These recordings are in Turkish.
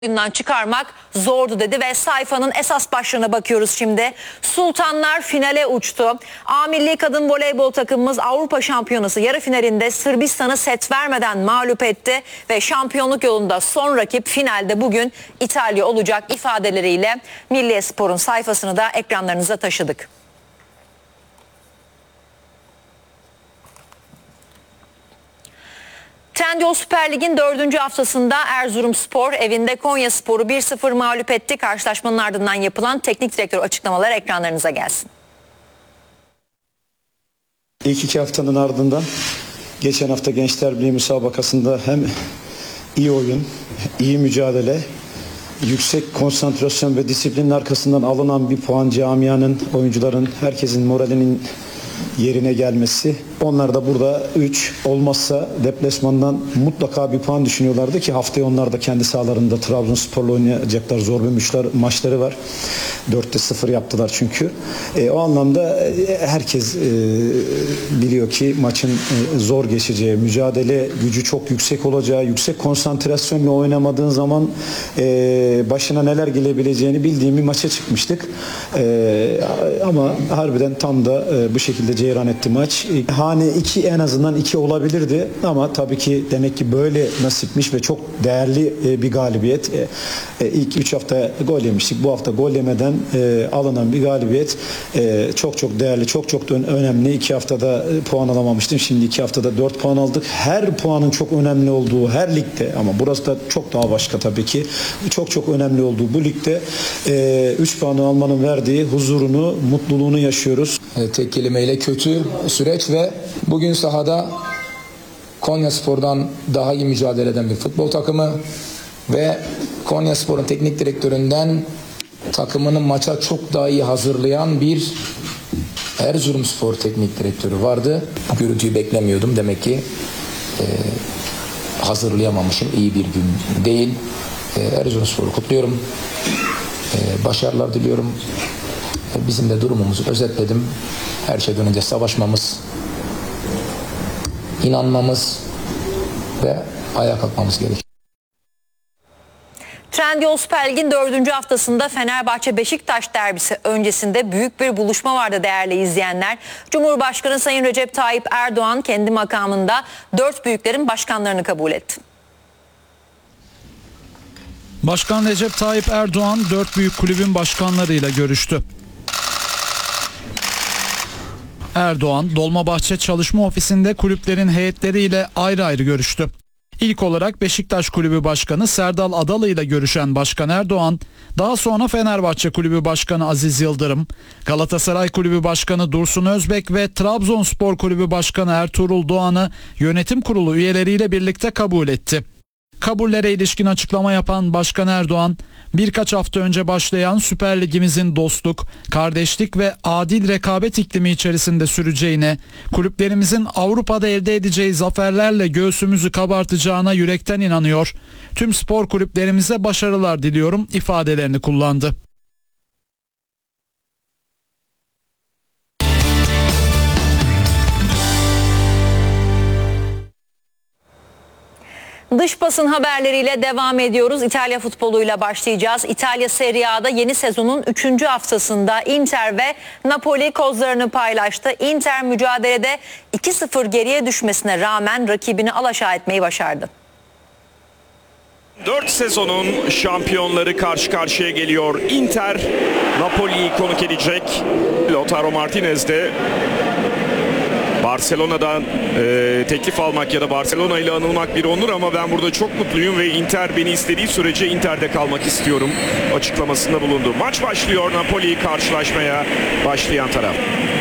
oyundan çıkarmak zordu dedi ve sayfanın esas başlığına bakıyoruz şimdi. Sultanlar finale uçtu. A Milli Kadın Voleybol takımımız Avrupa Şampiyonası yarı finalinde Sırbistan'ı set vermeden mağlup etti ve şampiyonluk yolunda son rakip finalde bugün İtalya olacak ifadeleriyle Milliyespor'un sayfasını da ekranlarınıza taşıdık. Trendyol Süper Lig'in 4. haftasında Erzurumspor evinde Konyaspor'u 1-0 mağlup etti. Karşılaşmanın ardından yapılan teknik direktör açıklamaları ekranlarınıza gelsin. İlk 2 haftanın ardından geçen hafta Gençler Birliği müsabakasında hem iyi oyun, iyi mücadele, yüksek konsantrasyon ve disiplinin arkasından alınan bir puan, camianın, oyuncuların, herkesin moralinin yerine gelmesi. Onlar da burada 3 olmazsa deplasmandan mutlaka bir puan düşünüyorlardı ki haftaya onlar da kendi sahalarında Trabzonspor'la oynayacaklar. Zor bir maçları var. 4'te 0 yaptılar çünkü. O anlamda herkes biliyor ki maçın zor geçeceği, mücadele gücü çok yüksek olacağı, yüksek konsantrasyonla oynamadığın zaman başına neler gelebileceğini bildiğim bir maça çıkmıştık. Ama harbiden tam da bu şekilde ceyran etti maç. Hane 2 en azından 2 olabilirdi ama tabii ki demek ki böyle nasipmiş ve çok değerli bir galibiyet. İlk 3 hafta gol yemiştik. Bu hafta gol yemeden alınan bir galibiyet çok değerli, çok önemli. 2 haftada puan alamamıştım. Şimdi 2 haftada 4 puan aldık. Her puanın çok önemli olduğu her ligde ama burası da çok daha başka tabii ki. Çok önemli olduğu bu ligde 3 puanı almanın verdiği huzurunu, mutluluğunu yaşıyoruz. Tek kelimeyle kötü süreç ve bugün sahada Konyaspor'dan daha iyi mücadele eden bir futbol takımı ve Konyaspor'un teknik direktöründen takımını maça çok daha iyi hazırlayan bir Erzurumspor teknik direktörü vardı. Bu görüntüyü beklemiyordum. Demek ki hazırlayamamışım. İyi bir gün değil. Erzurumspor'u kutluyorum. Başarılar diliyorum. Bizim de durumumuzu özetledim. Her şeyden önce savaşmamız, inanmamız ve ayağa kalkmamız gerekiyor. Trendyol Süper Lig'in 4. haftasında Fenerbahçe-Beşiktaş derbisi öncesinde büyük bir buluşma vardı değerli izleyenler. Cumhurbaşkanı Sayın Recep Tayyip Erdoğan kendi makamında 4 büyüklerin başkanlarını kabul etti. Başkan Recep Tayyip Erdoğan 4 büyük kulübün başkanlarıyla görüştü. Erdoğan, Dolmabahçe Çalışma Ofisi'nde kulüplerin heyetleriyle ayrı ayrı görüştü. İlk olarak Beşiktaş Kulübü Başkanı Serdal Adalı ile görüşen Başkan Erdoğan, daha sonra Fenerbahçe Kulübü Başkanı Aziz Yıldırım, Galatasaray Kulübü Başkanı Dursun Özbek ve Trabzonspor Kulübü Başkanı Ertuğrul Doğan'ı yönetim kurulu üyeleriyle birlikte kabul etti. Kabullere ilişkin açıklama yapan Başkan Erdoğan, birkaç hafta önce başlayan Süper Ligimizin dostluk, kardeşlik ve adil rekabet iklimi içerisinde süreceğine, kulüplerimizin Avrupa'da elde edeceği zaferlerle göğsümüzü kabartacağına yürekten inanıyor. Tüm spor kulüplerimize başarılar diliyorum ifadelerini kullandı. Dış basın haberleriyle devam ediyoruz. İtalya futboluyla başlayacağız. İtalya Serie A'da yeni sezonun 3. haftasında Inter ve Napoli kozlarını paylaştı. Inter mücadelede 2-0 geriye düşmesine rağmen rakibini alaşağı etmeyi başardı. 4 sezonun şampiyonları karşı karşıya geliyor. Inter Napoli'yi konuk edecek. Lautaro Martinez de Barcelona'dan teklif almak ya da Barcelona ile anılmak bir onur ama ben burada çok mutluyum ve Inter beni istediği sürece Inter'de kalmak istiyorum açıklamasında bulundu. Maç başlıyor, Napoli karşılaşmaya başlayan taraf.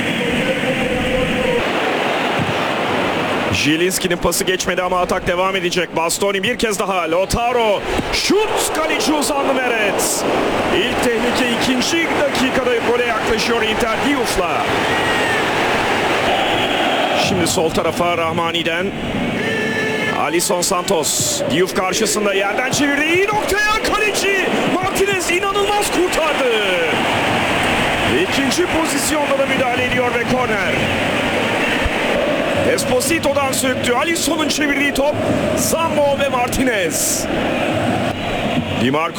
Zielinski'nin pası geçmedi ama atak devam edecek. Bastoni bir kez daha. Lautaro. Şut. Kaleci uzandı Meret. İlk tehlike 2. dakikada gole yaklaşıyor Inter Diouf'la. Şimdi sol tarafa Rahmani'den Alisson Santos. Diouf karşısında yerden çevirdi. İyi noktaya kaleci Martinez inanılmaz kurtardı. İkinci pozisyonda da müdahale ediyor ve korner. Esposito'dan söktü. Alisson'un çevirdiği top Zambo ve Martinez. Di Marco